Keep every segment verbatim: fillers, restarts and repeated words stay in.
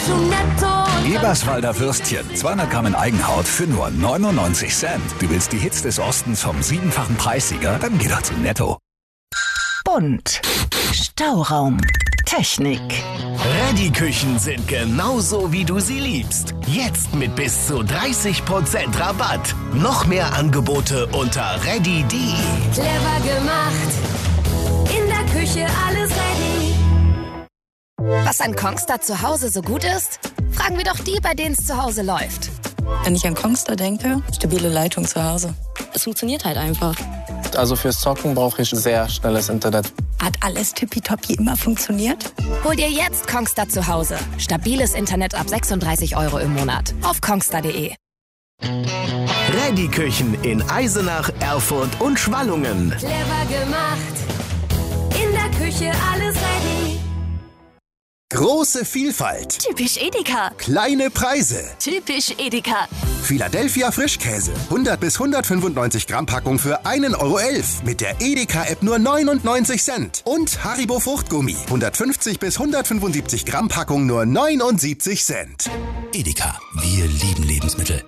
zu netto. Eberswalder Würstchen, zweihundert Gramm in Eigenhaut für nur neunundneunzig Cent. Du willst die Hits des Ostens vom siebenfachen Preissieger? Dann geh doch zu Netto. Bunt. Stauraum. Technik. Reddy-Küchen sind genauso, wie du sie liebst. Jetzt mit bis zu dreißig Prozent Rabatt. Noch mehr Angebote unter reddy punkt de. Clever gemacht. In der Küche alles ready. Was an Kongstar zu Hause so gut ist? Fragen wir doch die, bei denen es zu Hause läuft. Wenn ich an Kongstar denke, stabile Leitung zu Hause. Es funktioniert halt einfach. Also fürs Zocken brauche ich sehr schnelles Internet. Hat alles tippitoppi immer funktioniert? Hol dir jetzt Kongstar zu Hause. Stabiles Internet ab sechsunddreißig Euro im Monat. Auf kongstar punkt de. Reddy-Küchen in Eisenach, Erfurt und Schwallungen. Clever gemacht. In der Küche alles ready. Große Vielfalt. Typisch Edeka. Kleine Preise. Typisch Edeka. Philadelphia Frischkäse. hundert bis hundertfünfundneunzig Gramm Packung für einen Euro elf. Mit der Edeka-App nur neunundneunzig Cent. Und Haribo Fruchtgummi. hundertfünfzig bis hundertfünfundsiebzig Gramm Packung nur neunundsiebzig Cent. Edeka, wir lieben Lebensmittel.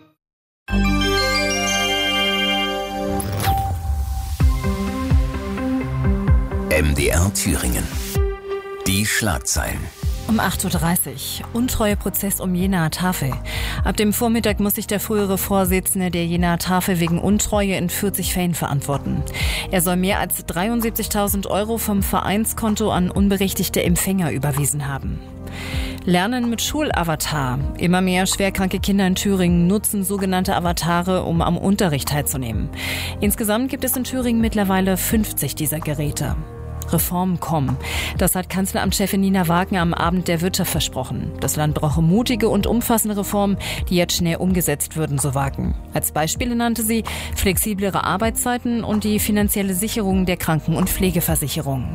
M D R Thüringen. Die Schlagzeilen. Um acht Uhr dreißig. Untreueprozess um Jenaer Tafel. Ab dem Vormittag muss sich der frühere Vorsitzende der Jenaer Tafel wegen Untreue in vierzig Fällen verantworten. Er soll mehr als dreiundsiebzigtausend Euro vom Vereinskonto an unberechtigte Empfänger überwiesen haben. Lernen mit Schulavatar. Immer mehr schwerkranke Kinder in Thüringen nutzen sogenannte Avatare, um am Unterricht teilzunehmen. Insgesamt gibt es in Thüringen mittlerweile fünfzig dieser Geräte. Reformen kommen. Das hat Kanzleramtschefin Nina Wagner am Abend der Wirtschaft versprochen. Das Land brauche mutige und umfassende Reformen, die jetzt schnell umgesetzt würden, so Wagner. Als Beispiele nannte sie flexiblere Arbeitszeiten und die finanzielle Sicherung der Kranken- und Pflegeversicherung.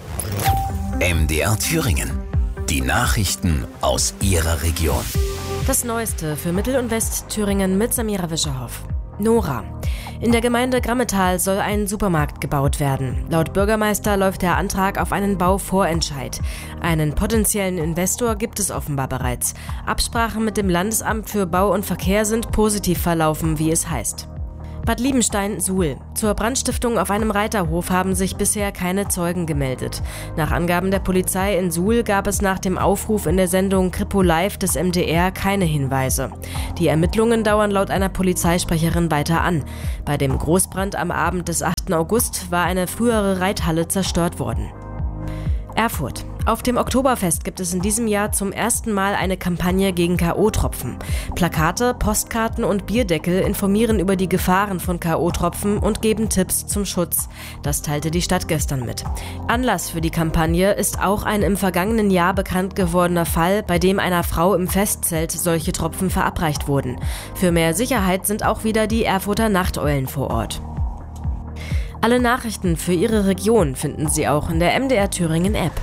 M D R Thüringen. Die Nachrichten aus Ihrer Region. Das Neueste für Mittel- und Westthüringen mit Samira Wischerhoff. Nora. In der Gemeinde Grammetal soll ein Supermarkt gebaut werden. Laut Bürgermeister läuft der Antrag auf einen Bauvorentscheid. Einen potenziellen Investor gibt es offenbar bereits. Absprachen mit dem Landesamt für Bau und Verkehr sind positiv verlaufen, wie es heißt. Bad Liebenstein-Suhl. Zur Brandstiftung auf einem Reiterhof haben sich bisher keine Zeugen gemeldet. Nach Angaben der Polizei in Suhl gab es nach dem Aufruf in der Sendung Kripo Live des M D R keine Hinweise. Die Ermittlungen dauern laut einer Polizeisprecherin weiter an. Bei dem Großbrand am Abend des achten August war eine frühere Reithalle zerstört worden. Erfurt. Auf dem Oktoberfest gibt es in diesem Jahr zum ersten Mal eine Kampagne gegen K O-Tropfen. Plakate, Postkarten und Bierdeckel informieren über die Gefahren von K O-Tropfen und geben Tipps zum Schutz. Das teilte die Stadt gestern mit. Anlass für die Kampagne ist auch ein im vergangenen Jahr bekannt gewordener Fall, bei dem einer Frau im Festzelt solche Tropfen verabreicht wurden. Für mehr Sicherheit sind auch wieder die Erfurter Nachteulen vor Ort. Alle Nachrichten für Ihre Region finden Sie auch in der M D R Thüringen App.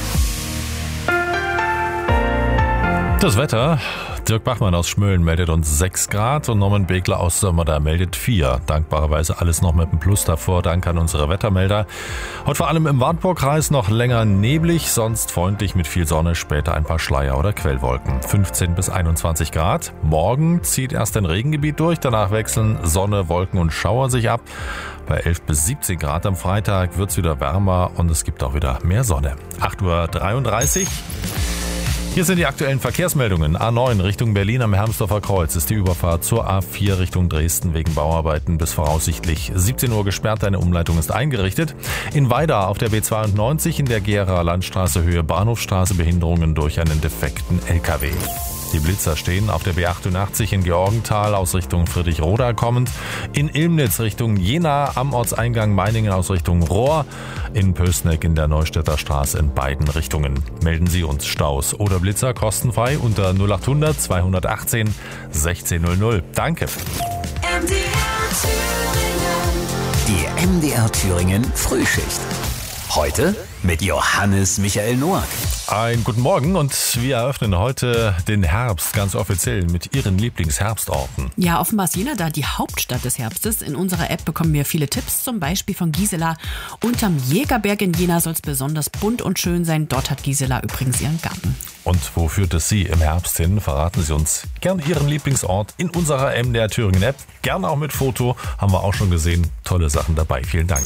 Das Wetter. Dirk Bachmann aus Schmölln meldet uns sechs Grad und Norman Begler aus Sömmerda meldet vier. Dankbarerweise alles noch mit einem Plus davor. Dank an unsere Wettermelder. Heute vor allem im Wartburgkreis noch länger neblig, sonst freundlich mit viel Sonne, später ein paar Schleier- oder Quellwolken. fünfzehn bis einundzwanzig Grad. Morgen zieht erst ein Regengebiet durch, danach wechseln Sonne, Wolken und Schauer sich ab. Bei elf bis siebzehn Grad am Freitag wird es wieder wärmer und es gibt auch wieder mehr Sonne. acht Uhr dreiunddreißig. Hier sind die aktuellen Verkehrsmeldungen. A neun Richtung Berlin am Hermsdorfer Kreuz ist die Überfahrt zur A vier Richtung Dresden wegen Bauarbeiten bis voraussichtlich siebzehn Uhr gesperrt. Eine Umleitung ist eingerichtet. In Weida auf der B zweiundneunzig in der Geraer Landstraße Höhe Bahnhofstraße Behinderungen durch einen defekten L K W. Die Blitzer stehen auf der B achtundachtzig in Georgenthal aus Richtung Friedrichroda kommend, in Ilmnitz Richtung Jena am Ortseingang Meiningen aus Richtung Rohr, in Pößneck in der Neustädter Straße in beiden Richtungen. Melden Sie uns Staus oder Blitzer kostenfrei unter null achthundert zweihundertachtzehn sechzehn null null. Danke. M D R Thüringen. Die M D R Thüringen Frühschicht. Heute mit Johannes Michael Noack. Einen guten Morgen und wir eröffnen heute den Herbst ganz offiziell mit Ihren Lieblingsherbstorten. Ja, offenbar ist Jena da die Hauptstadt des Herbstes. In unserer App bekommen wir viele Tipps, zum Beispiel von Gisela. Unterm Jägerberg in Jena soll es besonders bunt und schön sein. Dort hat Gisela übrigens ihren Garten. Und wo führt es Sie im Herbst hin? Verraten Sie uns gern Ihren Lieblingsort in unserer M D R Thüringen App. Gerne auch mit Foto, haben wir auch schon gesehen. Tolle Sachen dabei. Vielen Dank.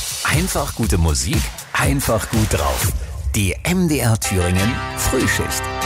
Einfach gute Musik, einfach gut drauf. Die M D R Thüringen Frühschicht.